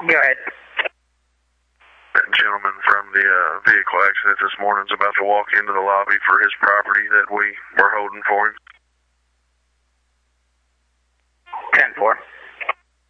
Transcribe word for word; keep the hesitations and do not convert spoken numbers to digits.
Go ahead. That gentleman from the uh, vehicle accident this morning is about to walk into the lobby for his property that we were holding for him. ten four.